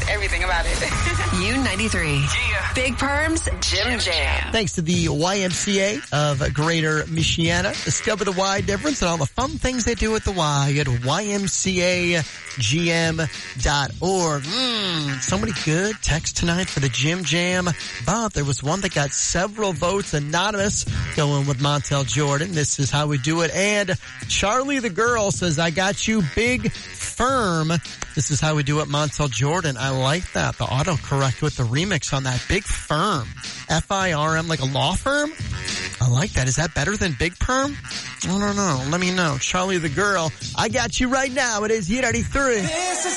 everything about it. U93. Yeah. Big Perms, Jim Jam. Thanks to the YMCA of Greater Michiana. Discover the Y difference and all the fun things they do at the Y at ymcagm.org. Somebody good text tonight for the Jim Jam, but there was one that got several votes. Anonymous going with Montel Jordan. This is how we do it. And Charlie the Girl says, I got you Big Firm. This is how we do it, Montel Jordan. I like that. The autocorrect with the remix on that. Big Firm. F-I-R-M, like a law firm? I like that. Is that better than Big Perm? I don't know. Let me know. Charlie the Girl. I got you right now. It is U93.